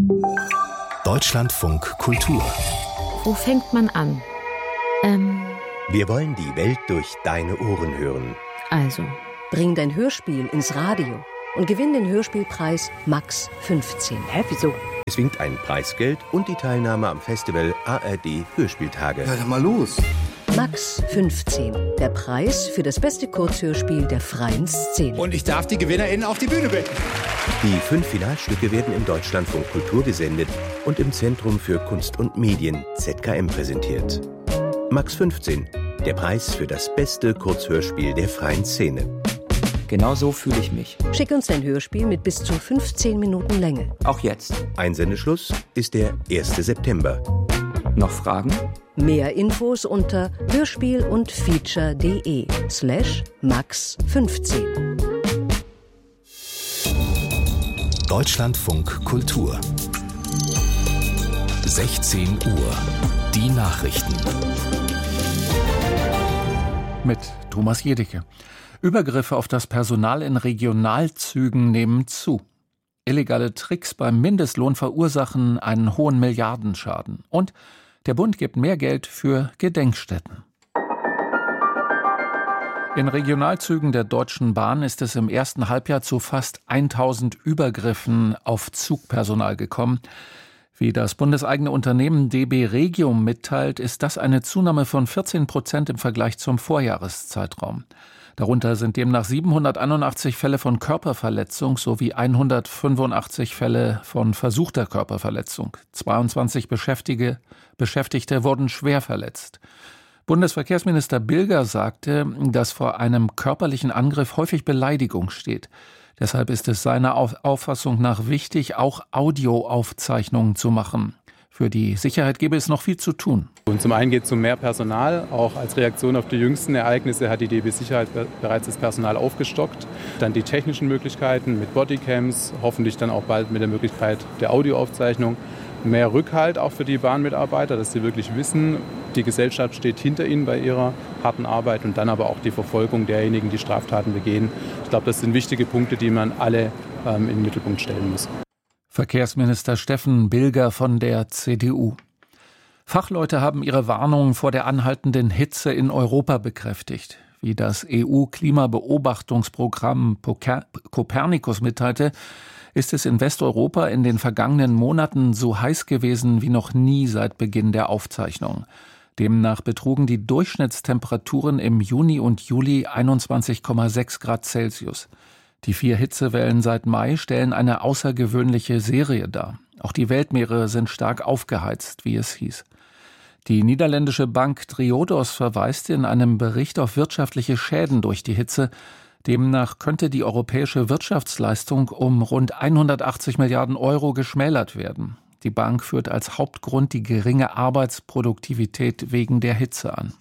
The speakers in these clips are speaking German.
Deutschlandfunk Kultur. Wo fängt man an? Wir wollen die Welt durch deine Ohren hören. Also. Bring dein Hörspiel ins Radio und gewinn den Hörspielpreis Max 15. Hä, wieso? Es winkt ein Preisgeld und die Teilnahme am Festival ARD Hörspieltage. Ja, dann mal los. Max 15, der Preis für das beste Kurzhörspiel der freien Szene. Und ich darf die GewinnerInnen auf die Bühne bitten. Die 5 Finalstücke werden im Deutschlandfunk Kultur gesendet und im Zentrum für Kunst und Medien ZKM präsentiert. Max 15, der Preis für das beste Kurzhörspiel der freien Szene. Genau so fühle ich mich. Schick uns dein Hörspiel mit bis zu 15 Minuten Länge. Auch jetzt. Einsendeschluss ist der 1. September. Noch Fragen? Mehr Infos unter hörspiel-und-feature.de/max15. Deutschlandfunk Kultur. 16 Uhr. Die Nachrichten. Mit Thomas Jedicke. Übergriffe auf das Personal in Regionalzügen nehmen zu. Illegale Tricks beim Mindestlohn verursachen einen hohen Milliardenschaden. Und der Bund gibt mehr Geld für Gedenkstätten. In Regionalzügen der Deutschen Bahn ist es im ersten Halbjahr zu fast 1000 Übergriffen auf Zugpersonal gekommen. Wie das bundeseigene Unternehmen DB Regium mitteilt, ist das eine Zunahme von 14% im Vergleich zum Vorjahreszeitraum. Darunter sind demnach 781 Fälle von Körperverletzung sowie 185 Fälle von versuchter Körperverletzung. 22 Beschäftigte wurden schwer verletzt. Bundesverkehrsminister Bilger sagte, dass vor einem körperlichen Angriff häufig Beleidigung steht. Deshalb ist es seiner Auffassung nach wichtig, auch Audioaufzeichnungen zu machen. Für die Sicherheit gäbe es noch viel zu tun. Und zum einen geht es um mehr Personal. Auch als Reaktion auf die jüngsten Ereignisse hat die DB Sicherheit bereits das Personal aufgestockt. Dann die technischen Möglichkeiten mit Bodycams, hoffentlich dann auch bald mit der Möglichkeit der Audioaufzeichnung. Mehr Rückhalt auch für die Bahnmitarbeiter, dass sie wirklich wissen, die Gesellschaft steht hinter ihnen bei ihrer harten Arbeit. Und dann aber auch die Verfolgung derjenigen, die Straftaten begehen. Ich glaube, das sind wichtige Punkte, die man alle in den Mittelpunkt stellen muss. Verkehrsminister Steffen Bilger von der CDU. Fachleute haben ihre Warnungen vor der anhaltenden Hitze in Europa bekräftigt. Wie das EU-Klimabeobachtungsprogramm Copernicus mitteilte, ist es in Westeuropa in den vergangenen Monaten so heiß gewesen wie noch nie seit Beginn der Aufzeichnung. Demnach betrugen die Durchschnittstemperaturen im Juni und Juli 21,6 Grad Celsius. Die 4 Hitzewellen seit Mai stellen eine außergewöhnliche Serie dar. Auch die Weltmeere sind stark aufgeheizt, wie es hieß. Die niederländische Bank Triodos verweist in einem Bericht auf wirtschaftliche Schäden durch die Hitze. Demnach könnte die europäische Wirtschaftsleistung um rund 180 Milliarden Euro geschmälert werden. Die Bank führt als Hauptgrund die geringe Arbeitsproduktivität wegen der Hitze an.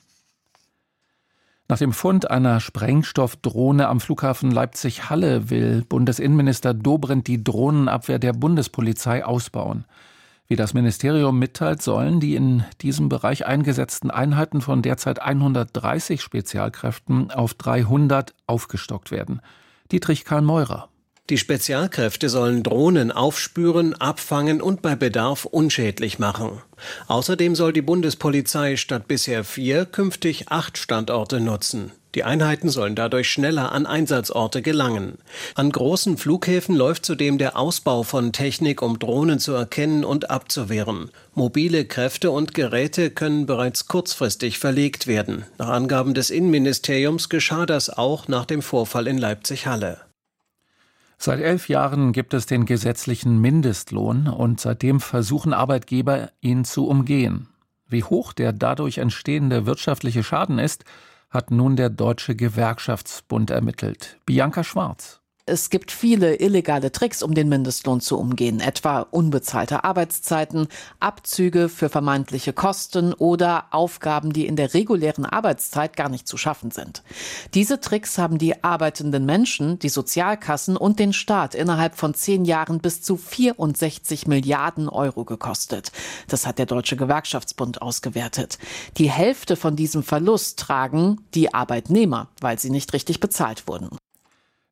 Nach dem Fund einer Sprengstoffdrohne am Flughafen Leipzig-Halle will Bundesinnenminister Dobrindt die Drohnenabwehr der Bundespolizei ausbauen. Wie das Ministerium mitteilt, sollen die in diesem Bereich eingesetzten Einheiten von derzeit 130 Spezialkräften auf 300 aufgestockt werden. Dietrich Karl Meurer. Die Spezialkräfte sollen Drohnen aufspüren, abfangen und bei Bedarf unschädlich machen. Außerdem soll die Bundespolizei statt bisher 4 künftig 8 Standorte nutzen. Die Einheiten sollen dadurch schneller an Einsatzorte gelangen. An großen Flughäfen läuft zudem der Ausbau von Technik, um Drohnen zu erkennen und abzuwehren. Mobile Kräfte und Geräte können bereits kurzfristig verlegt werden. Nach Angaben des Innenministeriums geschah das auch nach dem Vorfall in Leipzig-Halle. Seit 11 Jahren gibt es den gesetzlichen Mindestlohn und seitdem versuchen Arbeitgeber, ihn zu umgehen. Wie hoch der dadurch entstehende wirtschaftliche Schaden ist, hat nun der Deutsche Gewerkschaftsbund ermittelt. Bianca Schwarz. Es gibt viele illegale Tricks, um den Mindestlohn zu umgehen, etwa unbezahlte Arbeitszeiten, Abzüge für vermeintliche Kosten oder Aufgaben, die in der regulären Arbeitszeit gar nicht zu schaffen sind. Diese Tricks haben die arbeitenden Menschen, die Sozialkassen und den Staat innerhalb von 10 Jahren bis zu 64 Milliarden Euro gekostet. Das hat der Deutsche Gewerkschaftsbund ausgewertet. Die Hälfte von diesem Verlust tragen die Arbeitnehmer, weil sie nicht richtig bezahlt wurden.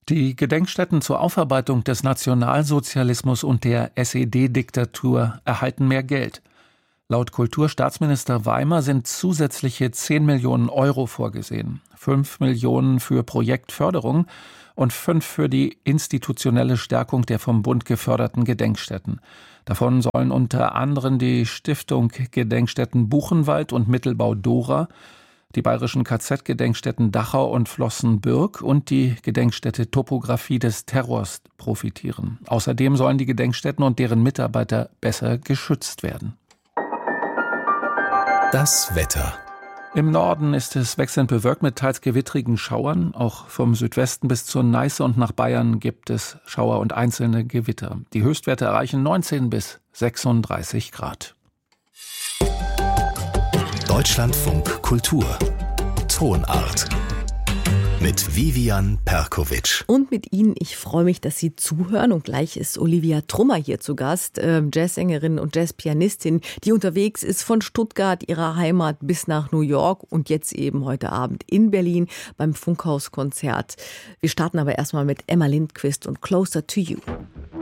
Die Gedenkstätten zur Aufarbeitung des Nationalsozialismus und der SED-Diktatur erhalten mehr Geld. Laut Kulturstaatsminister Weimer sind zusätzliche 10 Millionen Euro vorgesehen. 5 Millionen für Projektförderung und 5 für die institutionelle Stärkung der vom Bund geförderten Gedenkstätten. Davon sollen unter anderem die Stiftung Gedenkstätten Buchenwald und Mittelbau Dora, die bayerischen KZ-Gedenkstätten Dachau und Flossenbürg und die Gedenkstätte Topographie des Terrors profitieren. Außerdem sollen die Gedenkstätten und deren Mitarbeiter besser geschützt werden. Das Wetter. Im Norden ist es wechselnd bewölkt mit teils gewittrigen Schauern. Auch vom Südwesten bis zur Neiße und nach Bayern gibt es Schauer und einzelne Gewitter. Die Höchstwerte erreichen 19 bis 36 Grad. Deutschlandfunk Kultur. Tonart. Mit Vivian Perkovic. Und mit Ihnen, ich freue mich, dass Sie zuhören. Und gleich ist Olivia Trummer hier zu Gast, Jazzsängerin und Jazzpianistin, die unterwegs ist von Stuttgart, ihrer Heimat, bis nach New York und jetzt eben heute Abend in Berlin beim Funkhaus-Konzert. Wir starten aber erstmal mit Emma Lindquist und Closer to You.